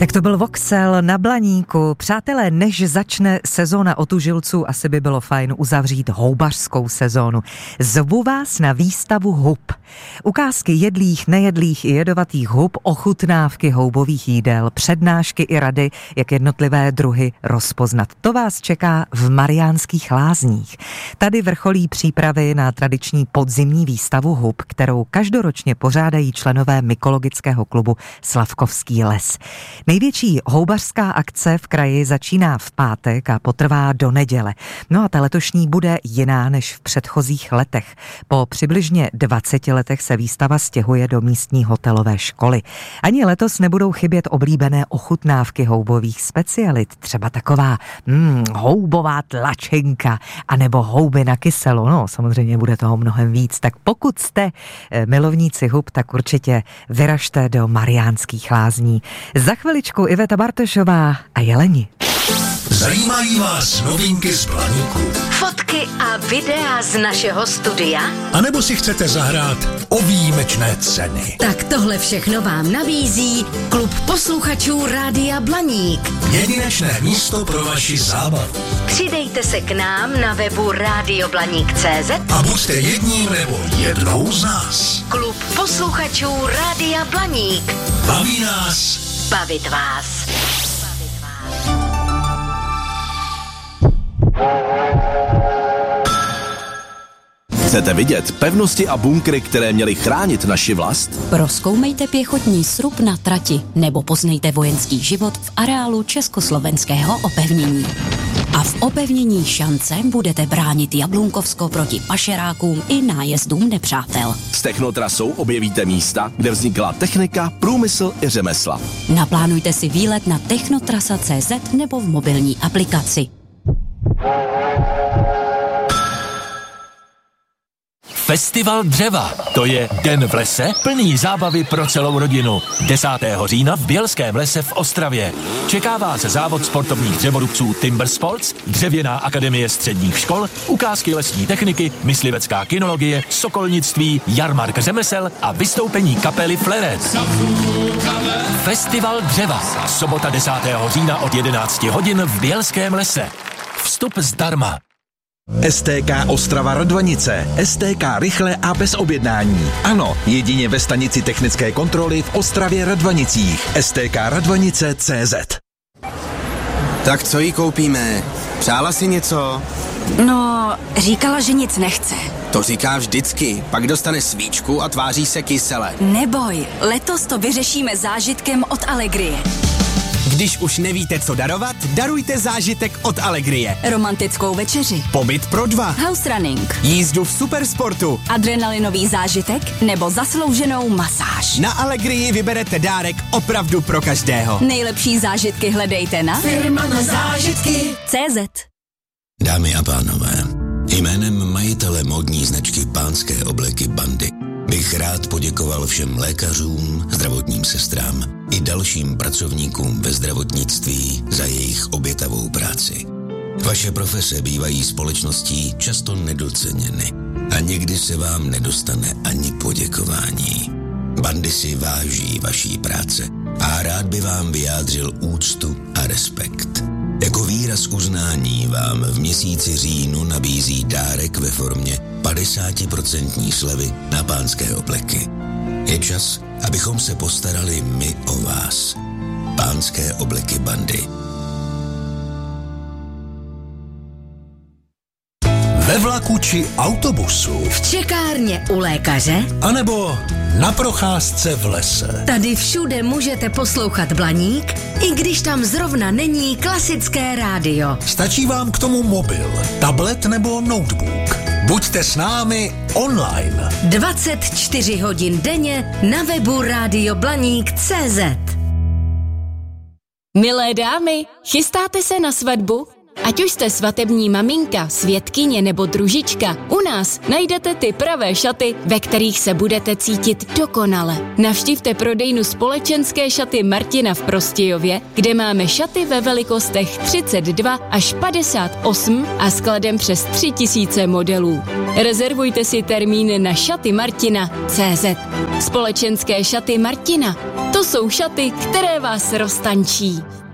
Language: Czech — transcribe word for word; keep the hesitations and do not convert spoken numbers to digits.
Tak to byl Voxel na Blaníku. Přátelé, než začne sezóna otužilců, asi by bylo fajn uzavřít houbařskou sezónu. Zvu vás na výstavu hub. Ukázky jedlých, nejedlých i jedovatých hub, ochutnávky houbových jídel, přednášky i rady, jak jednotlivé druhy rozpoznat. To vás čeká v Mariánských Lázních. Tady vrcholí přípravy na tradiční podzimní výstavu hub, kterou každoročně pořádají členové mykologického klubu Slavkovský les. Největší houbařská akce v kraji začíná v pátek a potrvá do neděle. No a ta letošní bude jiná než v předchozích letech. Po přibližně dvaceti letech se výstava stěhuje do místní hotelové školy. Ani letos nebudou chybět oblíbené ochutnávky houbových specialit, třeba taková mm, houbová tlačenka, anebo houby na kyselo. No, samozřejmě bude toho mnohem víc. Tak pokud jste milovníci hub, tak určitě vyražte do Mariánských Lázní. Za chviličku Iveta Bartošová a Jeleni. Zajímají vás novinky z Blaníku? Fotky a videa z našeho studia? A nebo si chcete zahrát o výjimečné ceny? Tak tohle všechno vám nabízí klub posluchačů Rádia Blaník. Jedinečné místo pro vaši zábavu. Přidejte se k nám na webu rádio blaník tečka cé zet a buďte jedním nebo jednou z nás. Klub posluchačů Rádia Blaník. Baví nás bavit vás. Chcete vidět pevnosti a bunkry, které měly chránit naši vlast? Prozkoumejte pěchotní srub na trati nebo poznejte vojenský život v areálu československého opevnění. A v opevnění Šance budete bránit Jablunkovsko proti pašerákům i nájezdům nepřátel. S technotrasou objevíte místa, kde vznikla technika, průmysl i řemesla. Naplánujte si výlet na technotrasa tečka cé zet nebo v mobilní aplikaci. Festival dřeva. To je den v lese, plný zábavy pro celou rodinu. desátého října v Bělském lese v Ostravě. Čeká vás závod sportovních dřevorubců Timber Sports, dřevěná akademie středních škol, ukázky lesní techniky, myslivecká kynologie, sokolnictví, jarmark řemesel a vystoupení kapely Flerec. Festival dřeva. Sobota desátého října od jedenácti hodin v Bělském lese. Vstup zdarma. S T K Ostrava Radvanice. S T K rychle a bez objednání. Ano, jedině ve stanici technické kontroly v Ostravě Radvanicích. S T K Radvanice tečka cé zet. Tak co jí koupíme? Přála si něco? No, říkala, že nic nechce. To říká vždycky. Pak dostane svíčku a tváří se kysele. Neboj, letos to vyřešíme zážitkem od Allegrie. Když už nevíte, co darovat, darujte zážitek od Allegrie. Romantickou večeři. Pobyt pro dva. House running. Jízdu v supersportu. Adrenalinový zážitek nebo zaslouženou masáž. Na Allegrii vyberete dárek opravdu pro každého. Nejlepší zážitky hledejte na Firma na zážitky tečka cé zet. Dámy a pánové, jménem majitele módní značky Pánské obleky Bandy bych rád poděkoval všem lékařům, zdravotním sestrám i dalším pracovníkům ve zdravotnictví za jejich obětavou práci. Vaše profese bývají společností často nedoceněny a někdy se vám nedostane ani poděkování. Bandy si váží vaší práce a rád by vám vyjádřil úctu a respekt. Jako výraz uznání vám v měsíci říjnu nabízí dárek ve formě padesát procent slevy na Pánské obleky. Je čas, abychom se postarali my o vás. Pánské obleky Bandy. Ve vlaku či autobusu. V čekárně u lékaře. A nebo na procházce v lese. Tady všude můžete poslouchat Blaník, i když tam zrovna není klasické rádio. Stačí vám k tomu mobil, tablet nebo notebook. Buďte s námi online. dvacet čtyři hodin denně na webu rádio blaník tečka cé zet. Milé dámy, chystáte se na svatbu? Ať už jste svatební maminka, světkyně nebo družička, u nás najdete ty pravé šaty, ve kterých se budete cítit dokonale. Navštivte prodejnu Společenské šaty Martina v Prostějově, kde máme šaty ve velikostech třicet dva až padesát osm a skladem přes tři tisíce modelů. Rezervujte si termín na šaty martina tečka cé zet. Společenské šaty Martina. To jsou šaty, které vás roztančí.